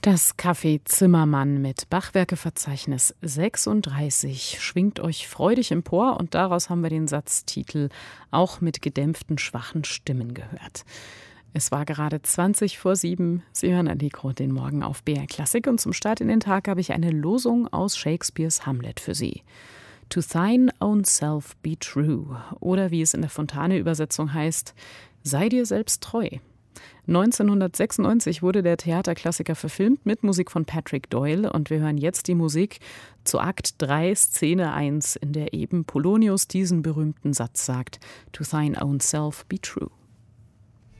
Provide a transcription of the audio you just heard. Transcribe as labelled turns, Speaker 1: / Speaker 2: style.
Speaker 1: Das Café Zimmermann mit Bachwerkeverzeichnis 36 schwingt euch freudig empor und daraus haben wir den Satztitel auch mit gedämpften, schwachen Stimmen gehört. Es war gerade 20 vor 7. Sie hören Allegro den Morgen auf BR Klassik und zum Start in den Tag habe ich eine Losung aus Shakespeares Hamlet für Sie. To thine own self be true oder wie es in der Fontane-Übersetzung heißt, sei dir selbst treu. 1996 wurde der Theaterklassiker verfilmt mit Musik von Patrick Doyle und wir hören jetzt die Musik zu Akt 3, Szene 1, in der eben Polonius diesen berühmten Satz sagt: To thine own self be true.